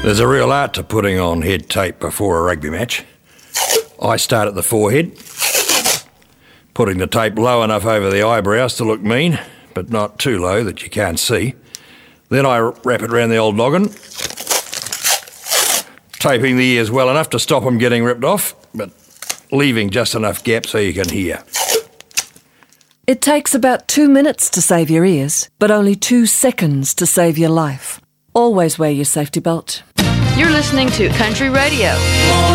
There's a real art to putting on head tape before a rugby match. I start at the forehead, putting the tape low enough over the eyebrows to look mean, but not too low that you can't see. Then I wrap it round the old noggin, taping the ears well enough to stop them getting ripped off, but leaving just enough gap so you can hear. It takes about 2 minutes to save your ears, but only 2 seconds to save your life. Always wear your safety belt. You're listening to Country Radio.